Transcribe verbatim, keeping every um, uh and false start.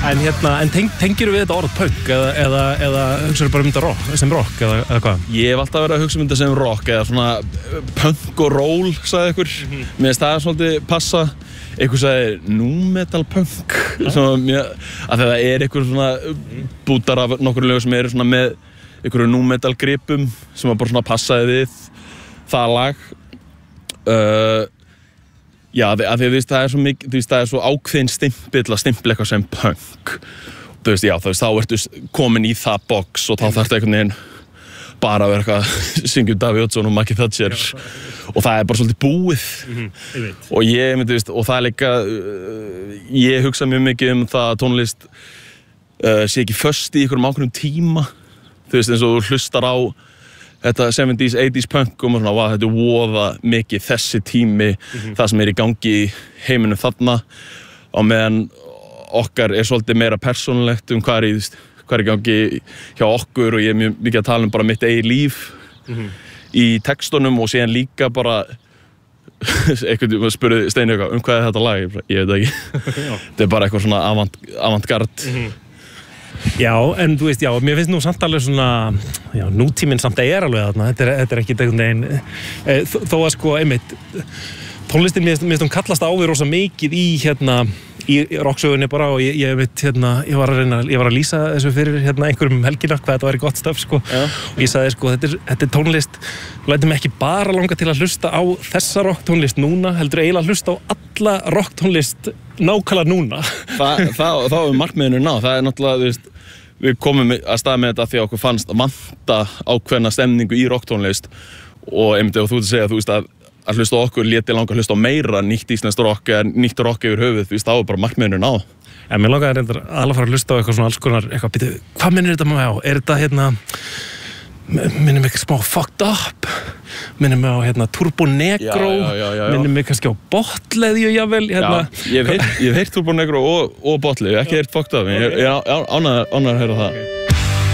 En hérna, en teng, tengirðu við þetta orð punk eða, eða, eða hugsaðu bara um þetta rock, sem rock eða, eða hvað? Ég hef alltaf verið að hugsa um þetta sem rock eða svona punk og roll, sagði ykkur. Mm-hmm. Mér finnst það svolítið passa. Eitthvað sagði nu metal punk. Svona, mjög, að það er eitthvað svona bútar af nokkur lögur sem eru svona með einhverju nu metal gripum sem bara svona passaði við það lag. Uh, Já, að því að þú veist, það er svo mikið, þú veist, það er svo ákveðin stimpill að stimpla eitthvað sem punk. Þú veist, já, þú veist, þá ertu komin í það box og þá þarftu einhvern veginn bara að vera eitthvað syngjum Davíð Oddsson og Maggie Thatcher og það er bara svolítið búið. Mm-hmm. Og ég, myndi, veist, og það er líka, uh, ég hugsa mjög mikið um það að tónlist uh, sé ekki föst í einhverjum ákveðnum tíma. Þú veist, eins og þú hlustar á þetta seventies, eighties punk og maður svona, wow, þetta er voða mikið þessi tími, mm-hmm. það sem er í gangi í heiminum þarna og meðan okkar er svolítið meira persónulegt um hvað er í, hvað er í gangi hjá okkur og ég er mjög mikið að tala um bara mitt eigið líf mm-hmm. í textunum og síðan líka bara eitthvað, spurði Steini eitthvað, um hvað er þetta lag? Ég veit ekki. Þetta er bara eitthvað svona avant, avantgard. Mm-hmm. Já, en þú veist, já, mér finnst nú samt alveg svona, já, nútíminn samt að er alveg þarna, þetta er, þetta er ekki einhvern veginn, e, þó, þó að sko, einmitt, tónlistin mér finnst hún kallast á við rosa mikið í, hérna, í rocksögunni bara og ég, ég veit, hérna, ég var að reyna, ég var að lýsa þessu fyrir, hérna, einhverjum helgina, hvað þetta væri gott stöf, sko, ja. Og ég sagði, sko, þetta er, þetta er tónlist, lætum ekki bara langa til að hlusta á þessa rocktónlist núna, heldur eiginlega að hlusta á alla rocktónlist nákvæmlega núna. Það, það, það er markmiðinu ná, það er náttúrulega, þú veist, við komum að stað með þetta því að okkur fannst að vanta ákveðna stemningu í rocktónlist og einmitt ef þú ert að segja, þú veist, að, að hlusta á okkur léti langa að hlusta á meira nýtt íslenskt rock eða nýtt rock yfir höfuð, þú veist, þá er bara markmiðinu ná. En mér langaði reyndar alveg að fara að hlusta á eitthvað svona alls konar, eitthvað, býtu, hvað minnir þetta maður á? Er þetta, hérna, minnir mig eitthvað smá fucked up, minnir mig á, hérna, Turbo Negro, já, já, já, já, já. minnir mig kannski á Botleðju, jável, hérna. Já, ég hef heyrt, ég hef heyrt Turbo Negro og, og Botleðju, ekki heyrt fucked up, ég er ánægður að heyra það.